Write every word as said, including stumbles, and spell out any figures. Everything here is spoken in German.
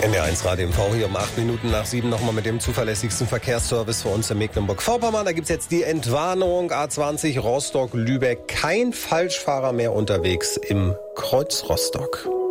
N D R eins Radio M V hier um acht Minuten nach sieben nochmal mit dem zuverlässigsten Verkehrsservice für uns in Mecklenburg-Vorpommern. Da gibt es jetzt die Entwarnung A zwanzig Rostock-Lübeck. Kein Falschfahrer mehr unterwegs im Kreuz Rostock.